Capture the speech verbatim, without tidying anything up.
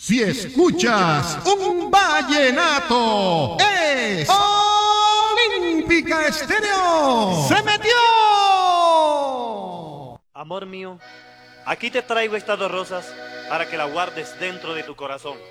Si escuchas un vallenato, es Olímpica Estéreo. ¡Se metió! Amor mío, aquí te traigo estas dos rosas para que las guardes dentro de tu corazón.